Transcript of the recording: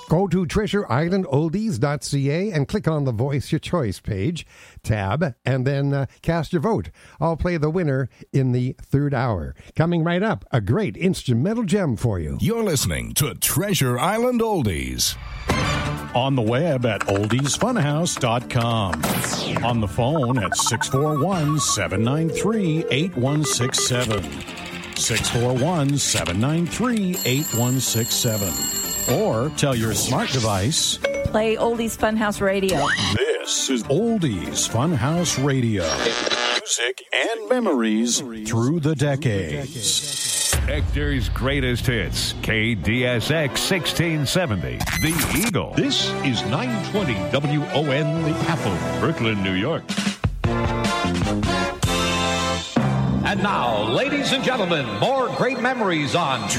Go to treasureislandoldies.ca and click on the Voice Your Choice page tab, and then cast your vote. I'll play the winner in the third hour. Coming right up, a great instrumental gem for you. You're listening to Treasure Island Oldies. On the web at oldiesfunhouse.com. On the phone at 641-793-8167. 641-793-8167. Or tell your smart device, play Oldies Funhouse Radio. This is Oldies Funhouse Radio. Music and memories through the decades. Hector's greatest hits, KDSX 1670, The Eagle. This is 920 WON The Apple, Brooklyn, New York. And now, ladies and gentlemen, more great memories on